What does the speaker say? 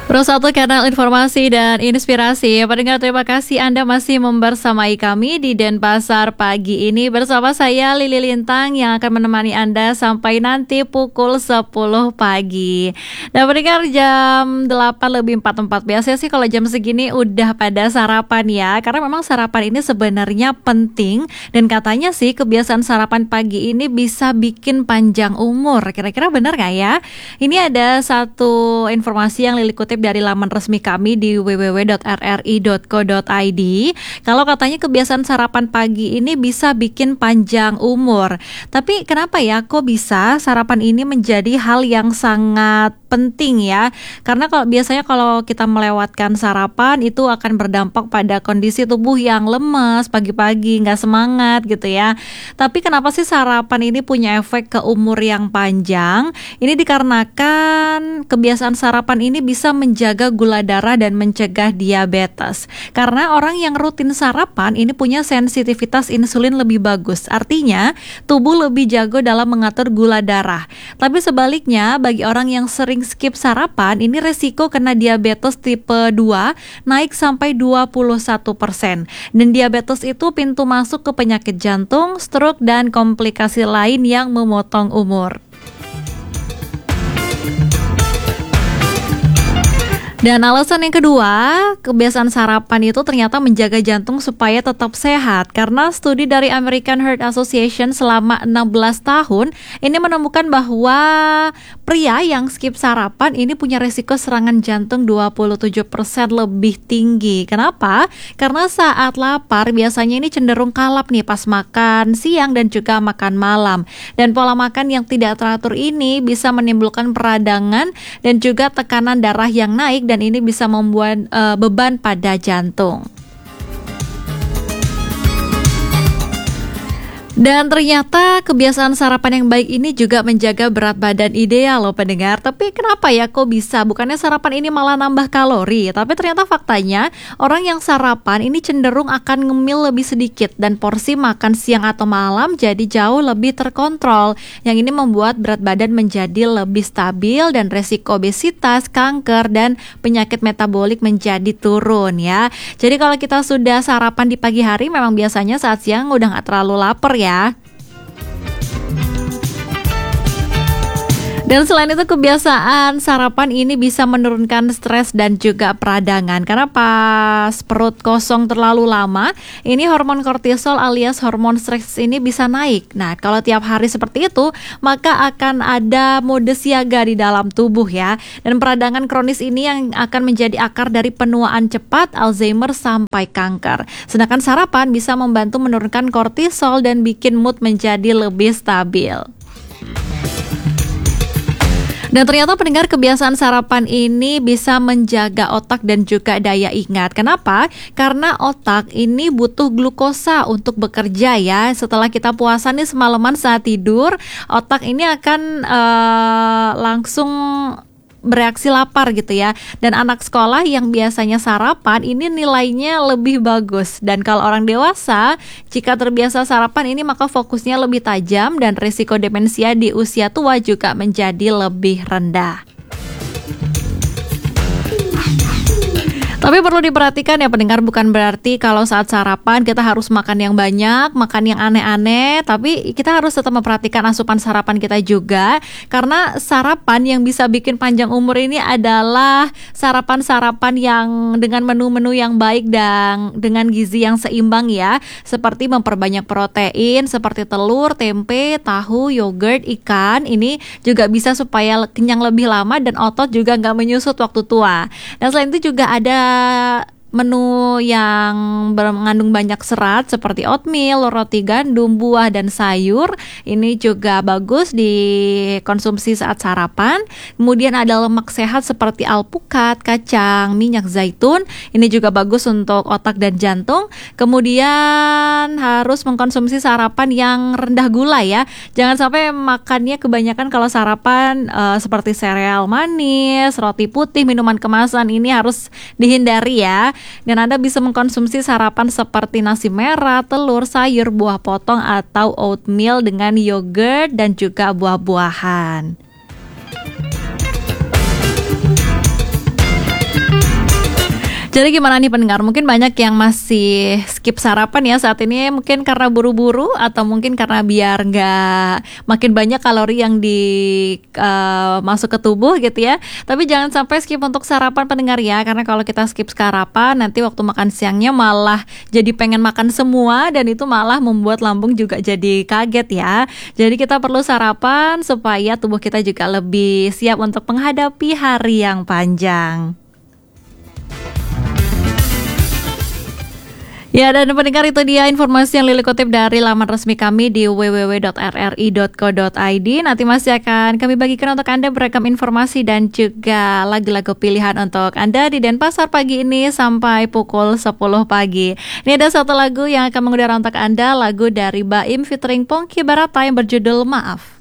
Satu kanal informasi dan inspirasi. Pendengar, terima kasih Anda masih membersamai kami di Denpasar pagi ini bersama saya Lili Lintang yang akan menemani Anda sampai nanti pukul 10 pagi. Dan pendengar, jam 8:44 biasanya sih kalau jam segini udah pada sarapan ya. Karena memang sarapan ini sebenarnya penting dan katanya sih kebiasaan sarapan pagi ini bisa bikin panjang umur. Kira-kira benar gak ya? Ini ada satu informasi yang Lili kutip dari laman resmi kami di www.rri.co.id. Kalau katanya kebiasaan sarapan pagi ini bisa bikin panjang umur. Tapi kenapa ya kok bisa sarapan ini menjadi hal yang sangat penting ya? Karena biasanya kalau kita melewatkan sarapan itu akan berdampak pada kondisi tubuh yang lemas pagi-pagi, nggak semangat gitu ya. Tapi kenapa sih sarapan ini punya efek ke umur yang panjang? Ini dikarenakan kebiasaan sarapan ini bisa menjaga gula darah dan mencegah diabetes. Karena orang yang rutin sarapan ini punya sensitivitas insulin lebih bagus. Artinya, tubuh lebih jago dalam mengatur gula darah. Tapi sebaliknya, bagi orang yang sering skip sarapan, ini resiko kena diabetes tipe 2 naik sampai 21%. Dan diabetes itu pintu masuk ke penyakit jantung, stroke, dan komplikasi lain yang memotong umur. Dan alasan yang kedua, kebiasaan sarapan itu ternyata menjaga jantung supaya tetap sehat. Karena studi dari American Heart Association selama 16 tahun ini menemukan bahwa pria yang skip sarapan ini punya risiko serangan jantung 27% lebih tinggi. Kenapa? Karena saat lapar biasanya ini cenderung kalap nih pas makan siang dan juga makan malam. Dan pola makan yang tidak teratur ini bisa menimbulkan peradangan dan juga tekanan darah yang naik, dan ini bisa membuat beban pada jantung. Dan ternyata kebiasaan sarapan yang baik ini juga menjaga berat badan ideal loh pendengar. Tapi kenapa ya kok bisa? Bukannya sarapan ini malah nambah kalori. Tapi ternyata faktanya orang yang sarapan ini cenderung akan ngemil lebih sedikit. Dan porsi makan siang atau malam jadi jauh lebih terkontrol. Yang ini membuat berat badan menjadi lebih stabil dan resiko obesitas, kanker, dan penyakit metabolik menjadi turun ya. Jadi kalau kita sudah sarapan di pagi hari, memang biasanya saat siang udah gak terlalu lapar ya. Dan selain itu kebiasaan sarapan ini bisa menurunkan stres dan juga peradangan. Karena pas perut kosong terlalu lama, ini hormon kortisol alias hormon stres ini bisa naik. Nah, kalau tiap hari seperti itu, maka akan ada mode siaga di dalam tubuh ya. Dan peradangan kronis ini yang akan menjadi akar dari penuaan cepat, Alzheimer, sampai kanker. Sedangkan sarapan bisa membantu menurunkan kortisol dan bikin mood menjadi lebih stabil. Dan ternyata pendengar, kebiasaan sarapan ini bisa menjaga otak dan juga daya ingat. Kenapa? Karena otak ini butuh glukosa untuk bekerja ya. Setelah kita puasa nih semalaman saat tidur, otak ini akan langsung bereaksi lapar gitu ya. Dan anak sekolah yang biasanya sarapan ini nilainya lebih bagus. Dan kalau orang dewasa, jika terbiasa sarapan ini maka fokusnya lebih tajam dan risiko demensia di usia tua juga menjadi lebih rendah. Tapi perlu diperhatikan ya pendengar, bukan berarti kalau saat sarapan kita harus makan yang banyak, makan yang aneh-aneh. Tapi kita harus tetap memperhatikan asupan sarapan kita juga. Karena sarapan yang bisa bikin panjang umur ini adalah sarapan-sarapan yang dengan menu-menu yang baik dan dengan gizi yang seimbang ya. Seperti memperbanyak protein seperti telur, tempe, tahu, yogurt, ikan. Ini juga bisa supaya kenyang lebih lama dan otot juga nggak menyusut waktu tua. Dan selain itu juga ada menu yang mengandung banyak serat seperti oatmeal, roti gandum, buah, dan sayur. Ini juga bagus dikonsumsi saat sarapan. Kemudian ada lemak sehat seperti alpukat, kacang, minyak zaitun. Ini juga bagus untuk otak dan jantung. Kemudian harus mengkonsumsi sarapan yang rendah gula ya. Jangan sampai makannya kebanyakan kalau sarapan seperti sereal manis, roti putih, minuman kemasan. Ini harus dihindari ya. Dan Anda bisa mengkonsumsi sarapan seperti nasi merah, telur, sayur, buah potong, atau oatmeal dengan yogurt dan juga buah-buahan. Jadi gimana nih pendengar? Mungkin banyak yang masih skip sarapan ya saat ini, mungkin karena buru-buru atau mungkin karena biar nggak makin banyak kalori yang masuk ke tubuh gitu ya. Tapi jangan sampai skip untuk sarapan pendengar ya, karena kalau kita skip sarapan nanti waktu makan siangnya malah jadi pengen makan semua dan itu malah membuat lambung juga jadi kaget ya. Jadi kita perlu sarapan supaya tubuh kita juga lebih siap untuk menghadapi hari yang panjang. Ya, dan pendengar, itu dia informasi yang Lili kutip dari laman resmi kami di www.rri.co.id. Nanti masih akan kami bagikan untuk Anda beragam informasi dan juga lagu-lagu pilihan untuk Anda di Denpasar pagi ini sampai pukul 10 pagi. Ini ada satu lagu yang akan mengudara untuk Anda, lagu dari Baim featuring Pongki Barata yang berjudul Maaf.